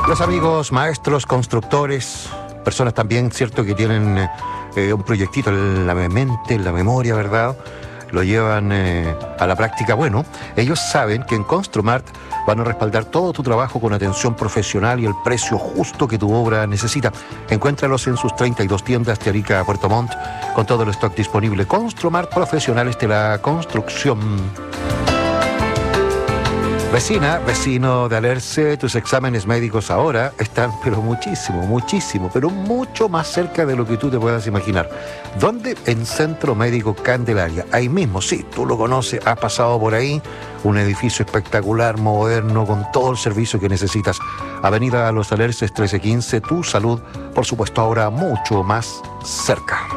Los amigos maestros, constructores, personas también, cierto, que tienen un proyectito en la mente, en la memoria, ¿verdad? Lo llevan a la práctica. Bueno, ellos saben que en Construmart van a respaldar todo tu trabajo con atención profesional y el precio justo que tu obra necesita. Encuéntralos en sus 32 tiendas de Arica a Puerto Montt, con todo el stock disponible. Construmart, profesionales de la construcción. Vecina, vecino de Alerce, tus exámenes médicos ahora están, pero mucho más cerca de lo que tú te puedas imaginar. ¿Dónde? En Centro Médico Candelaria. Ahí mismo, sí, tú lo conoces, has pasado por ahí. Un edificio espectacular, moderno, con todo el servicio que necesitas. Avenida Los Alerces 1315, tu salud, por supuesto, ahora mucho más cerca.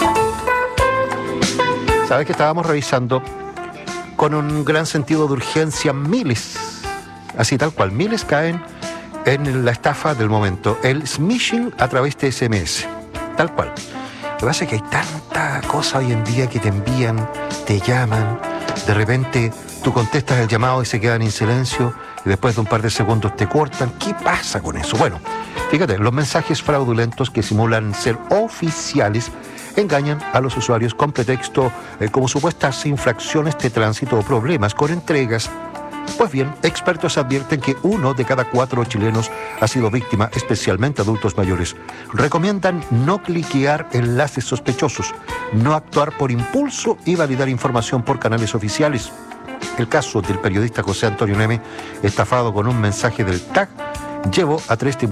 ¿Sabes que estábamos revisando? Con un gran sentido de urgencia, miles, así tal cual, miles caen en la estafa del momento, el smishing a través de SMS, tal cual. Lo que pasa es que hay tanta cosa hoy en día que te envían, te llaman, de repente tú contestas el llamado y se quedan en silencio, y después de un par de segundos te cortan. ¿Qué pasa con eso? Bueno, fíjate, los mensajes fraudulentos que simulan ser oficiales engañan a los usuarios con pretexto como supuestas infracciones de tránsito o problemas con entregas. Pues bien, expertos advierten que 1 de cada 4 chilenos ha sido víctima, especialmente adultos mayores. Recomiendan no cliquear enlaces sospechosos, no actuar por impulso y validar información por canales oficiales. El caso del periodista José Antonio Neme, estafado con un mensaje del TAC, llevó a 3